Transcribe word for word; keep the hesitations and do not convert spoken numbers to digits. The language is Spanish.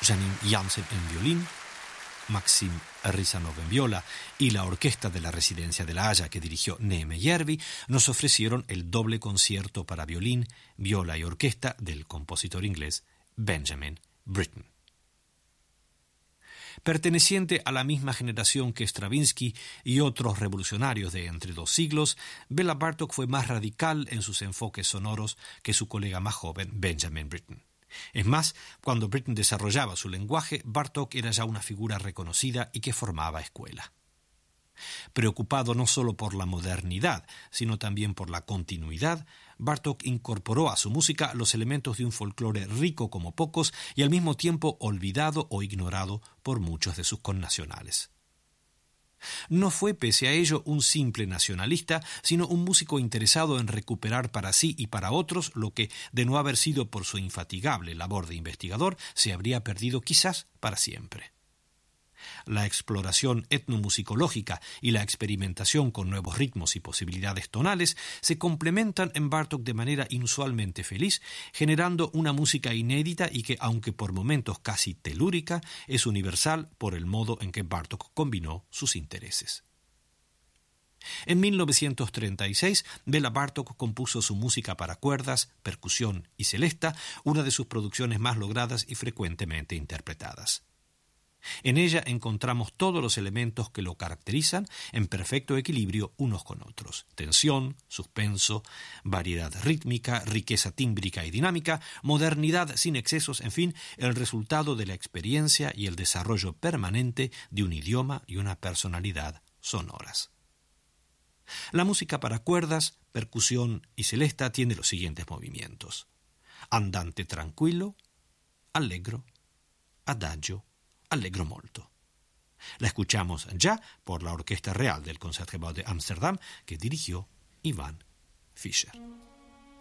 Janine Jansen en violín, Maxim Rizanov en viola y la orquesta de la Residencia de La Haya que dirigió Neeme Järvi nos ofrecieron el doble concierto para violín, viola y orquesta del compositor inglés Benjamin Britten. Perteneciente a la misma generación que Stravinsky y otros revolucionarios de entre dos siglos, Béla Bartók fue más radical en sus enfoques sonoros que su colega más joven Benjamin Britten. Es más, cuando Britten desarrollaba su lenguaje, Bartók era ya una figura reconocida y que formaba escuela. Preocupado no solo por la modernidad, sino también por la continuidad, Bartók incorporó a su música los elementos de un folclore rico como pocos y al mismo tiempo olvidado o ignorado por muchos de sus connacionales. No fue, pese a ello, un simple nacionalista, sino un músico interesado en recuperar para sí y para otros lo que, de no haber sido por su infatigable labor de investigador, se habría perdido quizás para siempre. La exploración etnomusicológica y la experimentación con nuevos ritmos y posibilidades tonales se complementan en Bartók de manera inusualmente feliz, generando una música inédita y que, aunque por momentos casi telúrica, es universal por el modo en que Bartók combinó sus intereses. En mil novecientos treinta y seis, Béla Bartók compuso su música para cuerdas, percusión y celesta, una de sus producciones más logradas y frecuentemente interpretadas. En ella encontramos todos los elementos que lo caracterizan en perfecto equilibrio unos con otros: tensión, suspenso, variedad rítmica, riqueza tímbrica y dinámica, modernidad sin excesos, en fin, el resultado de la experiencia y el desarrollo permanente de un idioma y una personalidad sonoras. La música para cuerdas, percusión y celesta tiene los siguientes movimientos: andante tranquillo, allegro, adagio, allegro molto. La escuchamos ya por la Orquesta Real del Concertgebouw de Ámsterdam que dirigió Ivan Fischer.